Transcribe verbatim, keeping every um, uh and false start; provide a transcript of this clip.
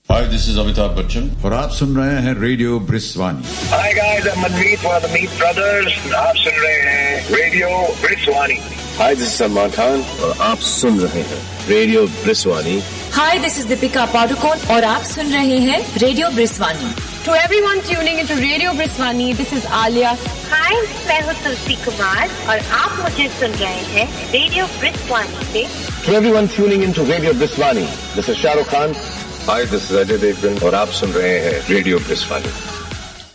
Hi, this is Amitabh Bachchan और आप सुन रहे हैं radio ब्रिस्वानी. Hi guys, I'm Manmeet for the Meet Brothers. आप सुन रहे हैं radio ब्रिस्वानी. Hi, this is Salman Khan और आप सुन रहे हैं radio ब्रिस्वानी. Hi, this is Deepika Padukone और आप सुन रहे हैं radio ब्रिस्वानी. To everyone tuning into Radio Briswani, this is Alia. Hi, मैं हूँ तुलसी कुमार और आप मुझे सुन रहे हैं रेडियो ब्रिस्वानी से. To everyone tuning into Radio Briswani, this is Shah Rukh Khan. Hi, this is Ajay Devgan और आप सुन रहे हैं रेडियो ब्रिस्वानी.